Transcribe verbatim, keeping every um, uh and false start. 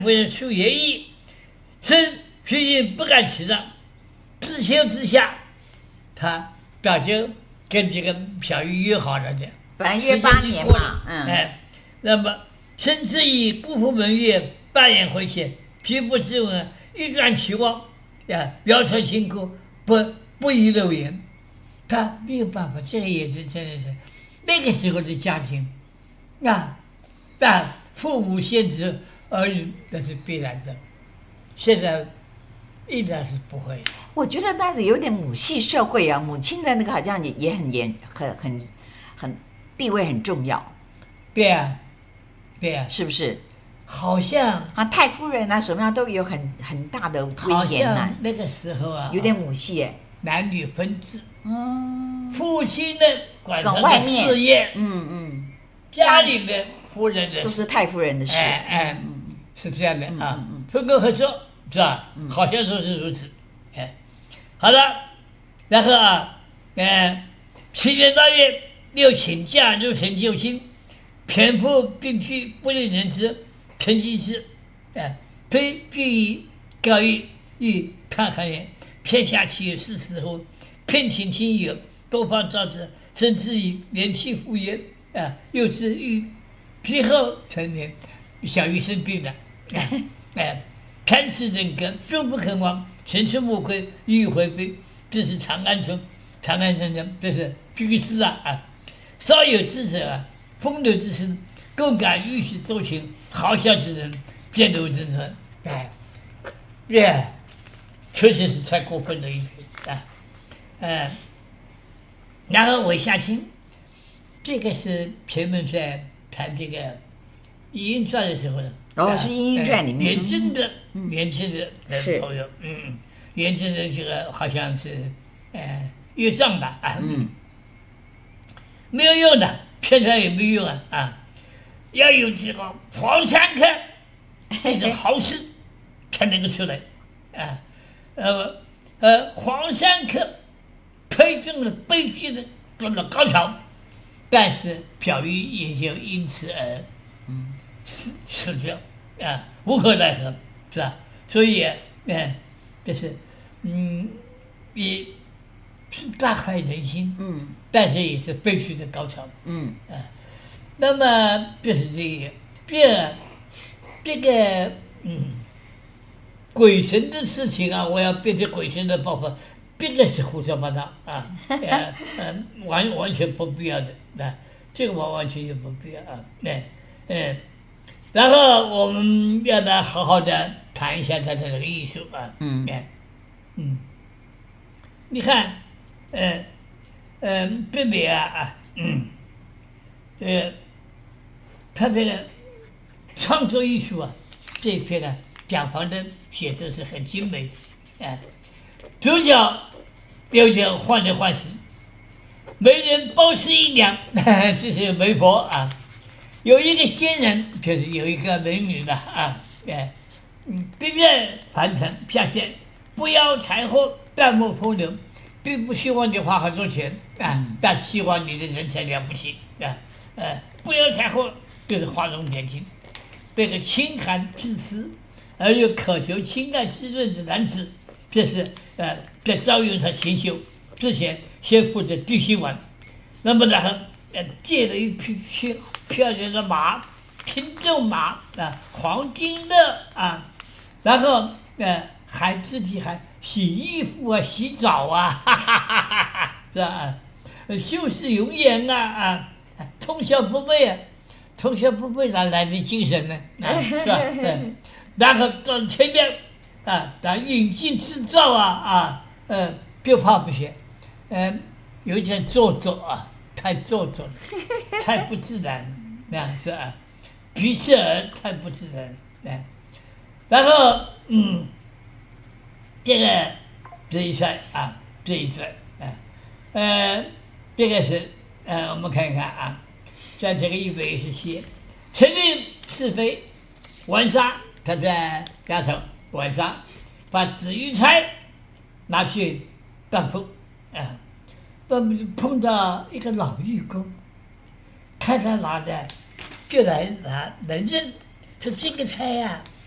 为了出野役，趁徐锦不敢起仗，自修自下，他表舅跟这个小玉约好了的， 本来约八年嘛，嗯， 哎，那么甚至以不服门月，半眼回血，皮不之文，一转期望，呀，表传辛苦，不不宜漏言。他没有办法，这个也是真的是那个时候的家庭，啊，啊，父母限制儿女那是必然的，现在一般是不会。 我觉得那是有点母系社会啊，母亲的那个好像也也很严，很很很地位很重要。 对呀，对呀， 是不是？ 好像啊，太夫人啊，什么样都有很很大的威严呐、啊。 那个时候啊， 有点母系哎， 男女分治。 嗯， 父亲呢管他的外面事业， 嗯嗯， 家里的夫人的都是太夫人的事， 哎哎， 嗯， 是这样的啊嗯嗯， 分工合作是吧？好像说是如此，哎，好了，然后啊，呃，七月八月又请假入城救亲，偏颇并去不令人知，陈进士，哎，推必以告谕欲看寒言，偏下其有事时候。骗请亲友，多方招致，甚至以连气赴约啊，又是欲皮后成年，小玉生病了，哎、哎，贪吃人格，终不肯亡，前出莫归，欲回避，这是长安中，长安城中，这是居士啊啊，稍有智者啊，风流之身，更敢欲许周情，豪笑之人，变如真传，哎，耶，确实是太过分了一点啊。呃，然后韦夏卿，这个是前面在谈这个《轶音传》的时候呢。 哦，是《轶音传》里面。 元贞的年轻的朋友，嗯，元贞的这个好像是呃岳尚吧啊， 嗯， 没有用的，骗他也没用啊啊，要有这个黄山客这种好事才能够出来啊，呃呃，黄山客。推动了悲剧的到了高潮，但是表玉也就因此而嗯死死掉啊，无可奈何，是吧？所以嗯，这是嗯也是大快人心， 嗯， 但是也是悲剧的高潮， 嗯啊，那么这是这个，第二这个嗯鬼神的事情啊，我要变成鬼神的报复。这个是胡说八道啊，呃呃，完完全不必要的，啊，这个完完全全不必要啊，哎，嗯，然后我们要来好好的谈一下他的这个艺术啊， 嗯， 哎，嗯，你看，呃，呃，北美啊啊，嗯，呃，他这个创作艺术啊，这一篇呢，蒋方的写作是很精美的，哎，主角。有点患得患失，媒人包吃一两，这是媒婆啊。有一个仙人，就是有一个美女的啊，哎，嗯，并愿凡尘下线，不要财货，淡漠风流，并不希望你花很多钱啊，但希望你的人才了不起啊，呃，不要财货，就是画龙点睛，这个清寒自私而又渴求清淡滋润的男子。这是呃，在招用他前修之前，先负责地心丸，那么然后呃，借了一匹漂漂亮的马，听众马啊，黄金的啊，然后呃，还自己还洗衣服啊，洗澡啊，哈哈哈哈哈，是吧？修饰容颜呐啊，通宵不寐啊，通宵不寐哪来的精神呢？啊，是吧？嗯，然后到前面。啊，打引进制造啊啊，呃，不怕不行，嗯、呃，有点做作啊，太做作了，太不自然，那样是啊，皮色儿太不自然，哎，然后嗯，这个这一段啊，这一段啊，呃，这个是呃，我们看一看啊，在这个一百一十七，承认是非，玩杀，他在丫头。晚上把紫玉钗拿去当铺啊，碰碰到一个老玉工，看他拿的，就来拿能认，说这个钗啊